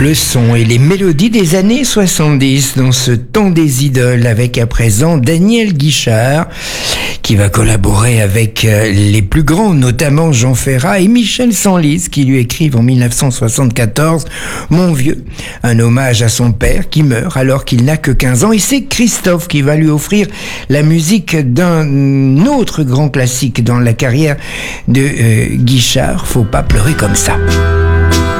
Le son et les mélodies des années 70 dans ce temps des idoles, avec à présent Daniel Guichard qui va collaborer avec les plus grands, notamment Jean Ferrat et Michel Sanlys, qui lui écrivent en 1974 « Mon vieux », un hommage à son père qui meurt alors qu'il n'a que 15 ans, et c'est Christophe qui va lui offrir la musique d'un autre grand classique dans la carrière de Guichard, « Faut pas pleurer comme ça ».